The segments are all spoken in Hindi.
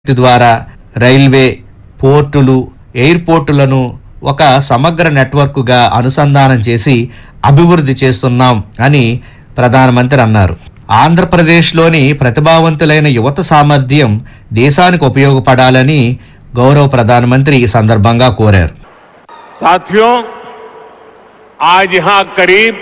ద్వారా రైల్వే, పోర్టులు, ఎయిర్పోర్టులను ఒక సమగ్ర నెట్వర్క్గా అనుసంధానం చేసి అభివృద్ధి చేస్తున్నాం అని ప్రధానమంత్రి అన్నారు. ఆంధ్రప్రదేశ్లోని ప్రతిభావంతులైన యువత సామర్థ్యం దేశానికి ఉపయోగపడాలని గౌరవ ప్రధానమంత్రి ఈ సందర్భంగా కోరారు. साथियों, आज यहां करीब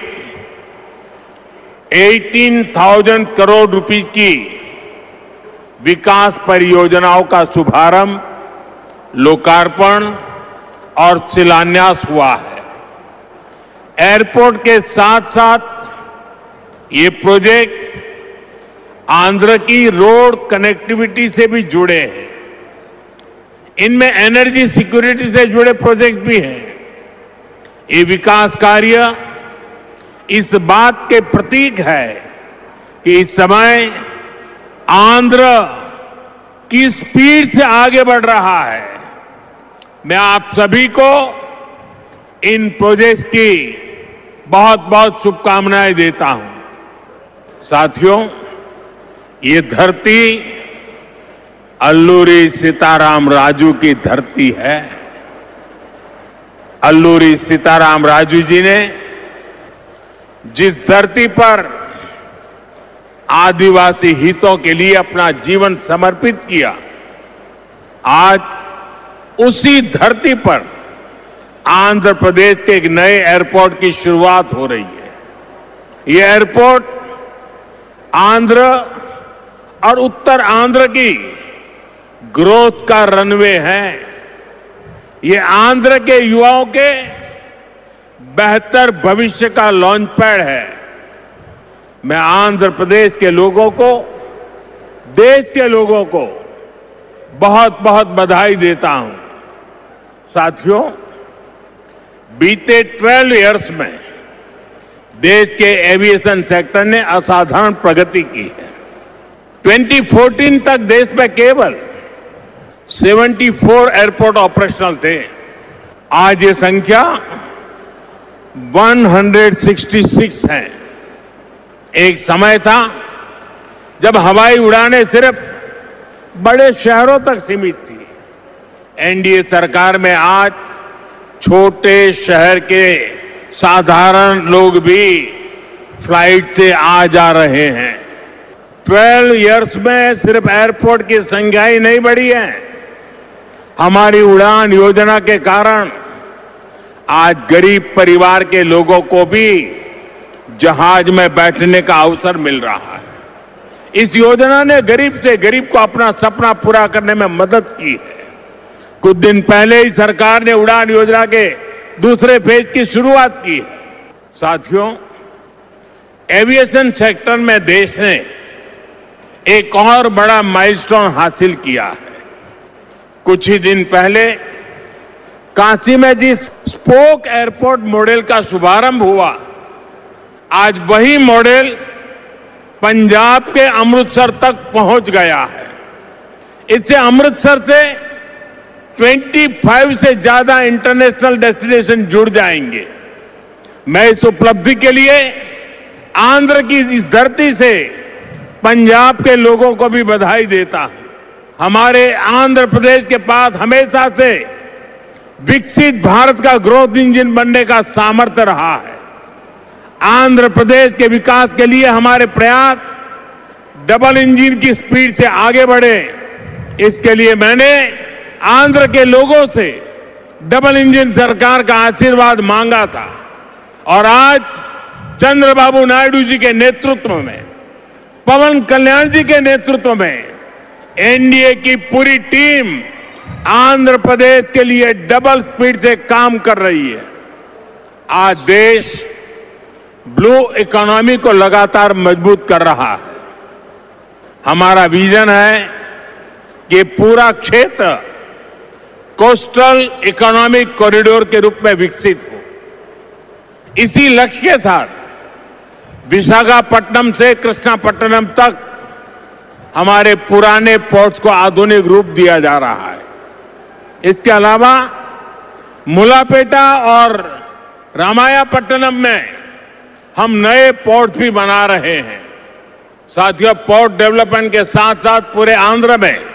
18,000 करोड़ रुपए की विकास परियोजनाओं का शुभारंभ, लोकार्पण और शिलान्यास हुआ है. एयरपोर्ट के साथ साथ ये प्रोजेक्ट आंध्र की रोड कनेक्टिविटी से भी जुड़े हैं. इनमें एनर्जी सिक्योरिटी से जुड़े प्रोजेक्ट भी हैं. ये विकास कार्य इस बात के प्रतीक है कि इस समय आंध्र की स्पीड से आगे बढ़ रहा है. मैं आप सभी को इन प्रोजेक्ट्स की बहुत बहुत शुभकामनाएं देता हूं. साथियों, ये धरती अल्लूरी सीताराम राजू की धरती है. अल्लूरी सीताराम राजू जी ने जिस धरती पर आदिवासी हितों के लिए अपना जीवन समर्पित किया, आज उसी धरती पर आंध्र प्रदेश के एक नए एयरपोर्ट की शुरुआत हो रही है. ये एयरपोर्ट आंध्र और उत्तर आंध्र की ग्रोथ का रनवे है. ये आंध्र के युवाओं के बेहतर भविष्य का लॉन्च पैड है. मैं आंध्र प्रदेश के लोगों को, देश के लोगों को बहुत बहुत बधाई देता हूं. साथियों, बीते 12 इयर्स में देश के एविएशन सेक्टर ने असाधारण प्रगति की है. 2014 तक देश में केवल 74 एयरपोर्ट ऑपरेशनल थे. आज ये संख्या 166 है. एक समय था जब हवाई उड़ानें सिर्फ बड़े शहरों तक सीमित थी. एनडीए सरकार में आज छोटे शहर के साधारण लोग भी फ्लाइट से आ जा रहे हैं. 12 इयर्स में सिर्फ एयरपोर्ट की संख्या ही नहीं बढ़ी है. हमारी उड़ान योजना के कारण आज गरीब परिवार के लोगों को भी जहाज में बैठने का अवसर मिल रहा है. इस योजना ने गरीब से गरीब को अपना सपना पूरा करने में मदद की है. कुछ दिन पहले ही सरकार ने उड़ान योजना के दूसरे फेज की शुरुआत की है. साथियों, एविएशन सेक्टर में देश ने एक और बड़ा माइलस्टोन हासिल किया है. कुछ ही दिन पहले काशी में जिस स्पोक एयरपोर्ट मॉडल का शुभारंभ हुआ, आज वही मॉडल पंजाब के अमृतसर तक पहुंच गया है. इससे अमृतसर से 25 से ज्यादा इंटरनेशनल डेस्टिनेशन जुड़ जाएंगे. मैं इस उपलब्धि के लिए आंध्र की इस धरती से पंजाब के लोगों को भी बधाई देता हूं. हमारे आंध्र प्रदेश के पास हमेशा से विकसित भारत का ग्रोथ इंजन बनने का सामर्थ्य रहा है. आंध्र प्रदेश के विकास के लिए हमारे प्रयास डबल इंजन की स्पीड से आगे बढ़े. इसके लिए मैंने आंध्र के लोगों से डबल इंजन सरकार का आशीर्वाद मांगा था और आज चंद्रबाबू नायडू जी के नेतृत्व में, पवन कल्याण जी के नेतृत्व में एनडीए की पूरी टीम आंध्र प्रदेश के लिए डबल स्पीड से काम कर रही है. आज देश ब्लू इकोनॉमी को लगातार मजबूत कर रहा है. हमारा विजन है कि पूरा क्षेत्र कोस्टल इकोनॉमिक कॉरिडोर के रूप में विकसित हो. इसी लक्ष्य के साथ विशाखापट्टनम से कृष्णापट्टनम तक हमारे पुराने पोर्ट्स को आधुनिक रूप दिया जा रहा है. इसके अलावा मुलापेटा और रामायापट्टनम में हम नए पोर्ट भी बना रहे हैं. साथियों, पोर्ट डेवलपमेंट के साथ साथ पूरे आंध्र में